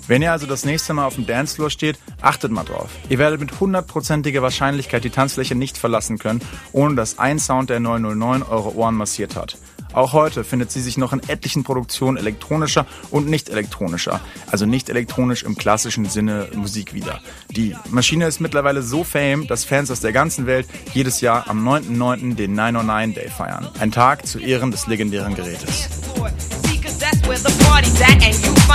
Wenn ihr also das nächste Mal auf dem Dancefloor steht, achtet mal drauf. Ihr werdet mit 100%iger Wahrscheinlichkeit die Tanzfläche nicht verlassen können, ohne dass ein Sound der 909 eure Ohren massiert hat. Auch heute findet sie sich noch in etlichen Produktionen elektronischer und nicht elektronischer, also nicht elektronisch im klassischen Sinne Musik wieder. Die Maschine ist mittlerweile so fame, dass Fans aus der ganzen Welt jedes Jahr am 9.9. den 909 Day feiern. Ein Tag zu Ehren des legendären Gerätes.